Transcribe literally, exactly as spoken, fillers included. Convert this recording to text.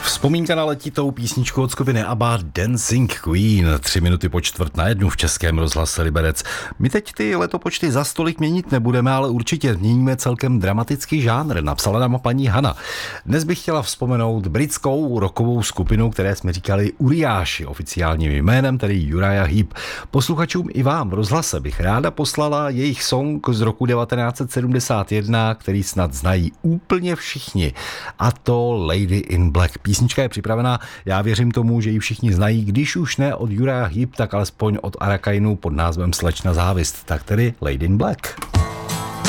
Vzpomínka na letitou písničku od skupiny ABBA Dancing Queen, tři minuty po čtvrt na jednu v Českém rozhlase Liberec. My teď ty letopočty za stolik měnit nebudeme, ale určitě změníme celkem dramatický žánr, napsala nám paní Hana. Dnes bych chtěla vzpomenout britskou rockovou skupinu, které jsme říkali Uriáši, oficiálním jménem, tedy Uriah Heep. Posluchačům i vám v rozhlase bych ráda poslala jejich song z roku devatenáct set sedmdesát jedna, který snad znají úplně všichni, a to Lady in Black. Písnička je připravená, já věřím tomu, že ji všichni znají, když už ne od Uriah Heep, tak alespoň od Arakainu pod názvem Slečna závist, tak tedy Lady in Black.